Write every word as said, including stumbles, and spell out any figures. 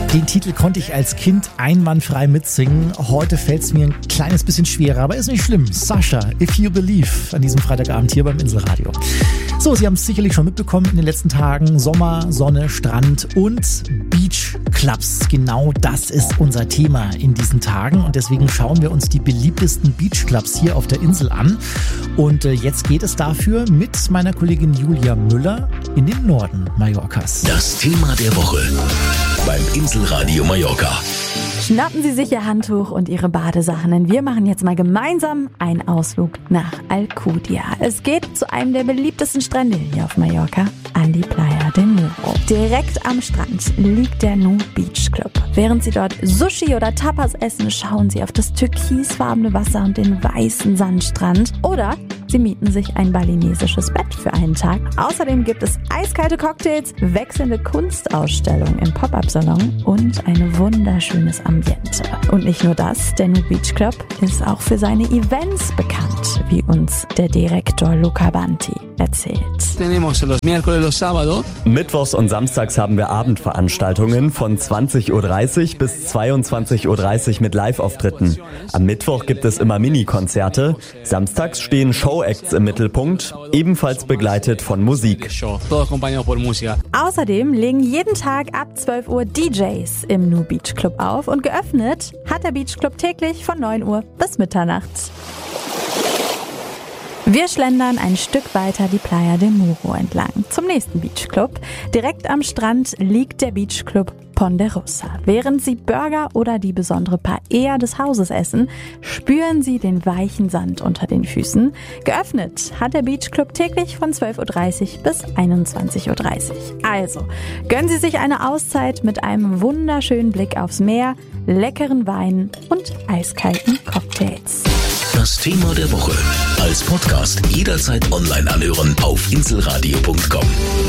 Den Titel konnte ich als Kind einwandfrei mitsingen. Heute fällt es mir ein kleines bisschen schwerer, aber ist nicht schlimm. Sasha, If You Believe, an diesem Freitagabend hier beim Inselradio. So, Sie haben es sicherlich schon mitbekommen in den letzten Tagen. Sommer, Sonne, Strand und Beachclubs. Genau das ist unser Thema in diesen Tagen. Und deswegen schauen wir uns die beliebtesten Beachclubs hier auf der Insel an. Und äh, jetzt geht es dafür mit meiner Kollegin Julia Müller in den Norden Mallorcas. Das Thema der Woche beim Inselradio Mallorca. Schnappen Sie sich Ihr Handtuch und Ihre Badesachen, denn wir machen jetzt mal gemeinsam einen Ausflug nach Alcudia. Es geht zu einem der beliebtesten Strände hier auf Mallorca, an die Playa de Muro. Direkt am Strand liegt der Nu Beach Club. Während Sie dort Sushi oder Tapas essen, schauen Sie auf das türkisfarbene Wasser und den weißen Sandstrand. Oder Sie mieten sich ein balinesisches Bett für einen Tag. Außerdem gibt es eiskalte Cocktails, wechselnde Kunstausstellungen im Pop-Up-Salon und ein wunderschönes Ambiente. Und nicht nur das, der Nu Beach Club ist auch für seine Events bekannt, wie uns der Direktor Luca Banti erzählt. Mittwochs und samstags haben wir Abendveranstaltungen von zwanzig Uhr dreißig bis zweiundzwanzig Uhr dreißig mit Live-Auftritten. Am Mittwoch gibt es immer Mini-Konzerte. Samstags stehen Show-Acts im Mittelpunkt, ebenfalls begleitet von Musik. Außerdem legen jeden Tag ab zwölf Uhr D Js im Nu Beach Club auf und geöffnet hat der Beach Club täglich von neun Uhr bis Mitternacht. Wir schlendern ein Stück weiter die Playa de Muro entlang zum nächsten Beachclub. Direkt am Strand liegt der Beachclub Ponderosa. Während Sie Burger oder die besondere Paella des Hauses essen, spüren Sie den weichen Sand unter den Füßen. Geöffnet hat der Beachclub täglich von zwölf Uhr dreißig bis einundzwanzig Uhr dreißig. Also, gönnen Sie sich eine Auszeit mit einem wunderschönen Blick aufs Meer, leckeren Wein und eiskalten Cocktails. Das Thema der Woche als Podcast jederzeit online anhören auf inselradio punkt com.